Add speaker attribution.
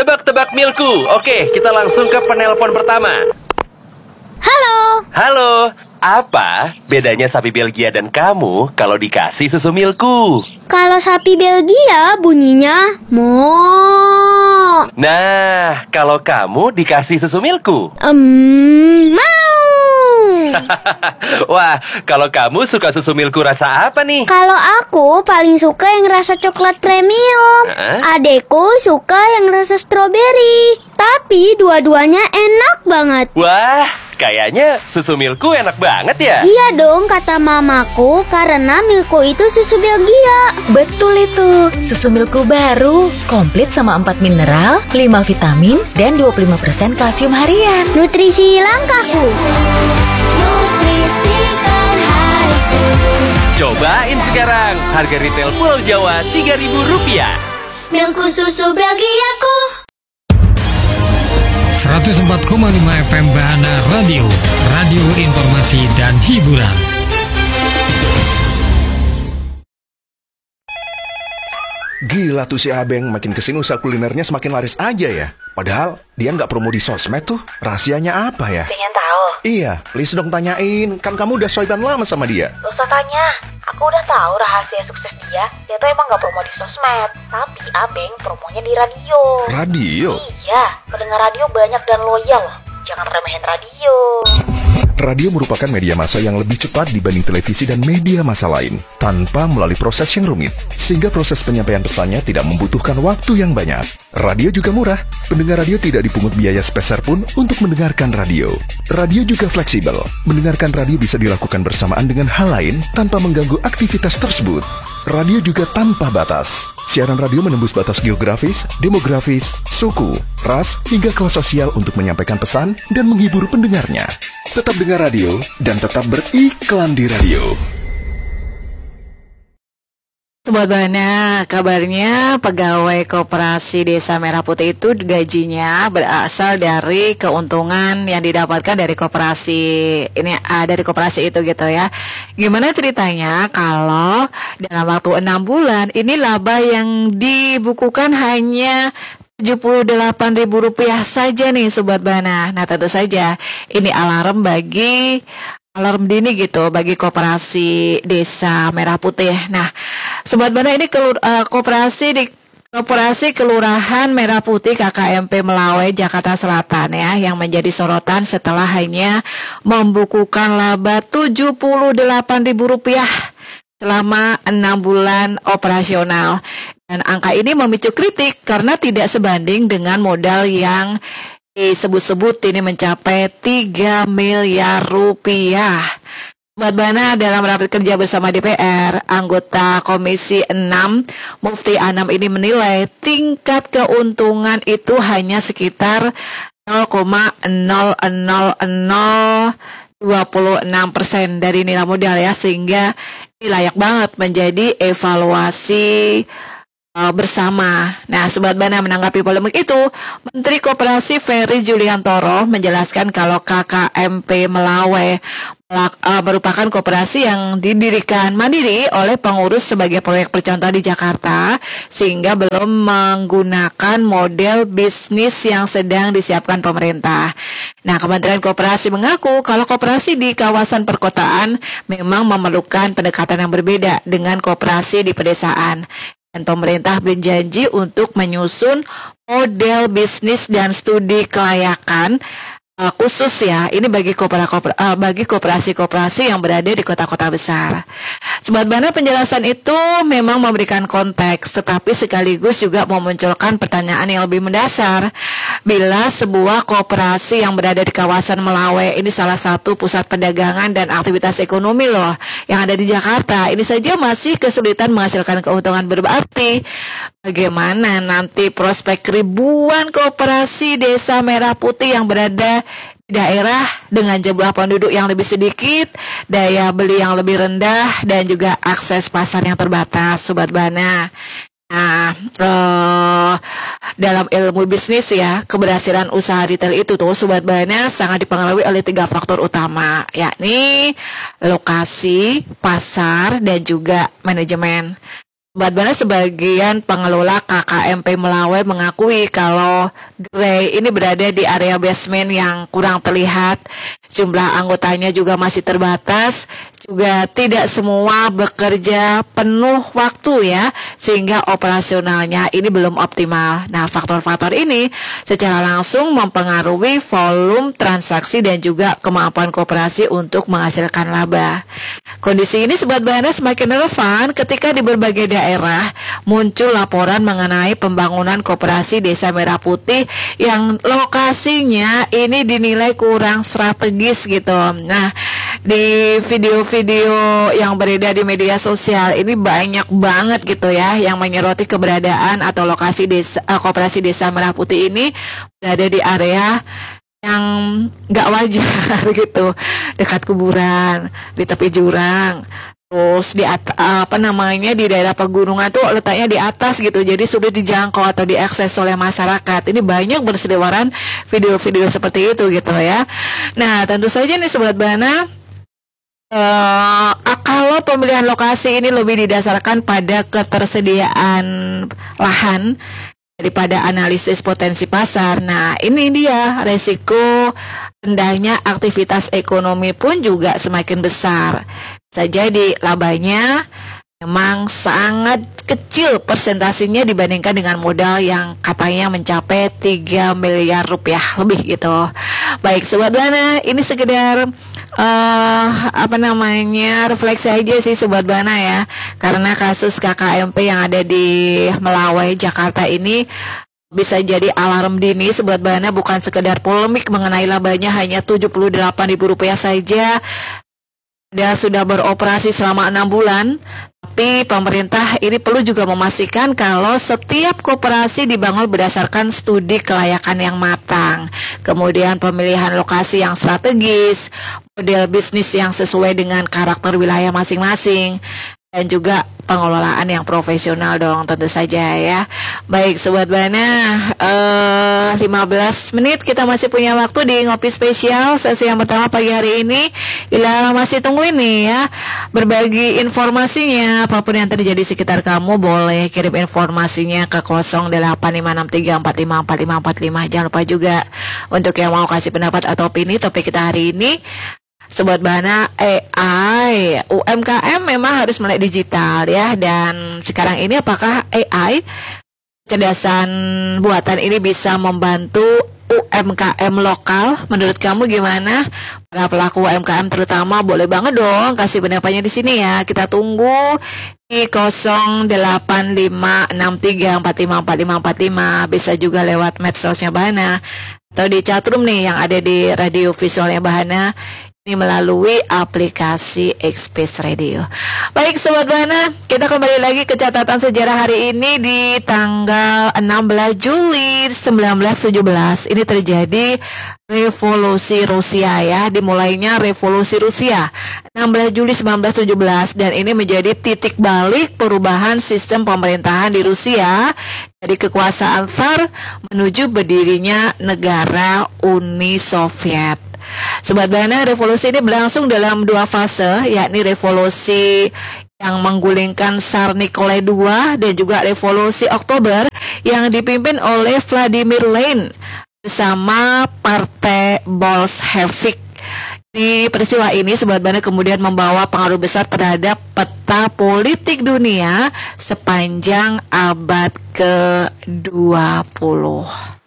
Speaker 1: Tebak-tebak Milku. Oke, kita langsung ke penelpon pertama.
Speaker 2: Halo.
Speaker 1: Halo, apa bedanya sapi Belgia dan kamu kalau dikasih susu Milku?
Speaker 2: Kalau sapi Belgia bunyinya mo.
Speaker 1: Nah, kalau kamu dikasih susu Milku?
Speaker 2: Mau.
Speaker 1: Wah, kalau kamu suka susu Milku rasa apa nih?
Speaker 2: Kalau aku paling suka yang rasa coklat premium. Adekku suka yang rasa stroberi. Tapi dua-duanya enak banget.
Speaker 1: Wah, kayaknya susu Milku enak banget ya?
Speaker 2: Iya dong, kata mamaku, karena Milku itu susu Belgia.
Speaker 3: Betul itu, susu Milku baru, komplit sama 4 mineral, 5 vitamin, dan 25% kalsium harian.
Speaker 2: Nutrisi langkahku.
Speaker 1: Cobain sekarang, harga retail Pulau Jawa Rp3.000.
Speaker 2: Milku susu Belgiaku.
Speaker 4: 104,5 FM Bahana Radio, radio informasi dan hiburan.
Speaker 5: Gila tuh si Abeng, makin kesini usaha kulinernya semakin laris aja ya. Padahal dia nggak promo di sosmed tuh. Rahasianya apa ya?
Speaker 6: Pengen tahu?
Speaker 5: Iya, please dong tanyain. Kan kamu udah soiban lama sama dia.
Speaker 6: Gak usah tanya. Aku udah tahu rahasia sukses dia. Dia tuh emang gak promo di sosmed. Tapi Abeng promonya di radio.
Speaker 5: Radio?
Speaker 6: Iya, pendengar radio banyak dan loyal. Jangan remehin radio.
Speaker 5: Radio merupakan media massa yang lebih cepat dibanding televisi dan media massa lain, tanpa melalui proses yang rumit, sehingga proses penyampaian pesannya tidak membutuhkan waktu yang banyak. Radio juga murah, pendengar radio tidak dipungut biaya sepeser pun untuk mendengarkan radio. Radio juga fleksibel, mendengarkan radio bisa dilakukan bersamaan dengan hal lain tanpa mengganggu aktivitas tersebut. Radio juga tanpa batas. Siaran radio menembus batas geografis, demografis, suku, ras, hingga kelas sosial untuk menyampaikan pesan dan menghibur pendengarnya. Tetap dengar radio dan tetap beriklan di radio.
Speaker 7: Sobat Bahana, kabarnya pegawai Koperasi Desa Merah Putih itu gajinya berasal dari keuntungan yang didapatkan dari koperasi ini, dari koperasi itu gitu ya. Gimana ceritanya kalau dalam waktu 6 bulan ini laba yang dibukukan hanya Rp78.000 saja nih Sobat Bahana. Nah tentu saja ini alarm dini gitu bagi Koperasi Desa Merah Putih. Nah, Sobat Bahana, ini Koperasi Kelurahan Merah Putih KKMP Melawai Jakarta Selatan ya yang menjadi sorotan setelah hanya membukukan laba Rp78.000 selama 6 bulan operasional. Dan angka ini memicu kritik karena tidak sebanding dengan modal yang disebut-sebut ini mencapai Rp3 miliar. Sobat Bahana, dalam rapat kerja bersama DPR, anggota Komisi 6 Mufti Anam ini menilai tingkat keuntungan itu hanya sekitar 0,00026% dari nilai modal ya, sehingga ini layak banget menjadi evaluasi bersama. Nah, Sobat Bahana, menanggapi polemik itu, Menteri Koperasi Ferry Juliantoro menjelaskan kalau KKMP Melawai merupakan koperasi yang didirikan mandiri oleh pengurus sebagai proyek percontohan di Jakarta, sehingga belum menggunakan model bisnis yang sedang disiapkan pemerintah. Nah, Kementerian Koperasi mengaku kalau koperasi di kawasan perkotaan memang memerlukan pendekatan yang berbeda dengan koperasi di pedesaan. Dan pemerintah berjanji untuk menyusun model bisnis dan studi kelayakan khusus ya, ini bagi koperasi-koperasi yang berada di kota-kota besar. Sobat Bahana, penjelasan itu memang memberikan konteks, tetapi sekaligus juga memunculkan pertanyaan yang lebih mendasar. Bila sebuah koperasi yang berada di kawasan Melawai, ini salah satu pusat perdagangan dan aktivitas ekonomi loh yang ada di Jakarta, ini saja masih kesulitan menghasilkan keuntungan berarti, bagaimana nanti prospek ribuan koperasi Desa Merah Putih yang berada di daerah dengan jumlah penduduk yang lebih sedikit, daya beli yang lebih rendah, dan juga akses pasar yang terbatas, Sobat Bahana. Nah, dalam ilmu bisnis ya, keberhasilan usaha retail itu tuh Sobat Bahana sangat dipengaruhi oleh 3 faktor utama, yakni lokasi, pasar, dan juga manajemen. Bagaimana sebagian pengelola KKMP Melawai mengakui kalau gerai ini berada di area basement yang kurang terlihat, jumlah anggotanya juga masih terbatas, juga tidak semua bekerja penuh waktu ya, sehingga operasionalnya ini belum optimal. Nah, faktor-faktor ini secara langsung mempengaruhi volume transaksi dan juga kemampuan koperasi untuk menghasilkan laba. Kondisi ini Sobat Bahana semakin relevan ketika di berbagai daerah muncul laporan mengenai pembangunan koperasi Desa Merah Putih yang lokasinya ini dinilai kurang strategis gitu. Nah, di video-video yang beredar di media sosial ini banyak banget gitu ya yang menyoroti keberadaan atau lokasi koperasi Desa Merah Putih ini berada di area yang nggak wajar gitu, dekat kuburan, di tepi jurang, terus di di daerah pegunungan tuh letaknya di atas gitu, jadi sulit dijangkau atau diakses oleh masyarakat. Ini banyak berseliweran video-video seperti itu gitu ya. Nah, tentu saja nih Sobat Bahana, kalau pemilihan lokasi ini lebih didasarkan pada ketersediaan lahan daripada analisis potensi pasar. Nah, ini dia resiko rendahnya aktivitas ekonomi pun juga semakin besar. Bisa jadi labanya memang sangat kecil persentasinya dibandingkan dengan modal yang katanya mencapai 3 miliar rupiah lebih gitu. Baik Sobat Bahana, ini sekedar refleksi aja sih Sobat Bahana ya, karena kasus KKMP yang ada di Melawai Jakarta ini bisa jadi alarm dini Sobat Bahana, bukan sekedar polemik mengenai labanya hanya Rp78.000 saja. Dia sudah beroperasi selama 6 bulan, tapi pemerintah ini perlu juga memastikan kalau setiap koperasi dibangun berdasarkan studi kelayakan yang matang, kemudian pemilihan lokasi yang strategis, model bisnis yang sesuai dengan karakter wilayah masing-masing, dan juga pengelolaan yang profesional dong tentu saja ya. Baik Sobat Bahana, 15 menit kita masih punya waktu di Ngopi Spesial sesi yang pertama pagi hari ini. Ila masih tungguin nih ya berbagi informasinya, apapun yang terjadi di sekitar kamu boleh kirim informasinya ke 085634545545. Jangan lupa juga untuk yang mau kasih pendapat atau opini topik kita hari ini. Sobat Bahana, AI, UMKM memang harus melek digital ya. Dan sekarang ini apakah AI, kecerdasan buatan ini bisa membantu UMKM lokal? Menurut kamu gimana? Para pelaku UMKM terutama boleh banget dong kasih pendapatnya di sini ya. Kita tunggu di 085634545545. Bisa juga lewat medsosnya Bahana atau di chatroom nih yang ada di radio visualnya Bahana. Ini melalui aplikasi Express Radio. Baik Sobat Bahana, kita kembali lagi ke catatan sejarah hari ini di tanggal 16 Juli 1917. Ini terjadi revolusi Rusia ya, dimulainya revolusi Rusia 16 Juli 1917, dan ini menjadi titik balik perubahan sistem pemerintahan di Rusia dari kekuasaan Tsar menuju berdirinya negara Uni Soviet. Sobat Bahana, revolusi ini berlangsung dalam 2 fase, yakni revolusi yang menggulingkan Tsar Nikolai II dan juga revolusi Oktober yang dipimpin oleh Vladimir Lenin bersama Partai Bolshevik. Di peristiwa ini Sobat Bahana kemudian membawa pengaruh besar terhadap peta politik dunia sepanjang abad ke-20.